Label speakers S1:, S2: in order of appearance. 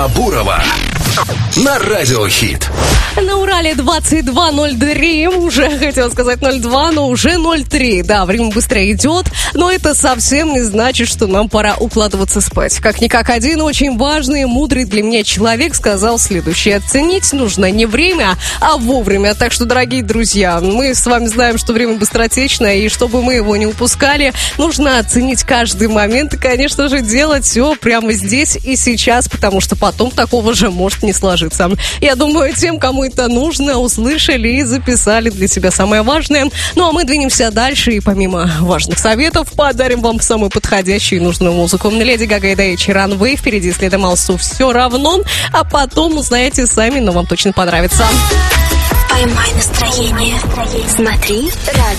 S1: Бурова на Радиохит.
S2: На Урале 22:03, уже хотела сказать 02, но уже 03. Да, время быстро идет, но это совсем не значит, что нам пора укладываться спать. Как-никак один очень важный и мудрый для меня человек сказал следующее: ценить нужно не время, а вовремя. Так что, дорогие друзья, мы с вами знаем, что время быстротечное, и чтобы мы его не упускали, нужно оценить каждый момент и, конечно же, делать все прямо здесь и сейчас, потому что потом такого же может не сложиться. Я думаю, тем, кому это нужно, услышали и записали для себя самое важное. Ну, а мы двинемся дальше, и помимо важных советов, подарим вам самую подходящую и нужную музыку. Леди Гага и Дайчи Ранвей, впереди следом Алсу «Все равно», а потом узнаете сами, но вам точно понравится.
S3: Поймай настроение. Смотри радио.